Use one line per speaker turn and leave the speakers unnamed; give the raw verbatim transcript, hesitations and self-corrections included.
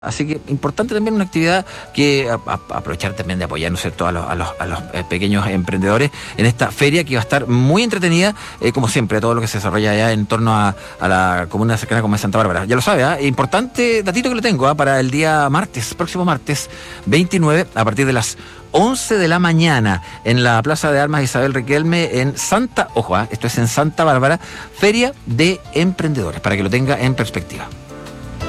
Así que importante también una actividad que a, a, aprovechar también de apoyar, ¿no es cierto?, a los, a los, a los eh, pequeños emprendedores en esta feria que va a estar muy entretenida, eh, como siempre, todo lo que se desarrolla allá en torno a, a la comuna cercana como es Santa Bárbara. Ya lo sabe, ¿eh? Importante datito que le tengo ¿eh? para el día martes, próximo martes veintinueve, a partir de las once de la mañana, en la Plaza de Armas Isabel Riquelme, en Santa, ojo, ¿eh? esto es en Santa Bárbara, Feria de Emprendedores, para que lo tenga en perspectiva.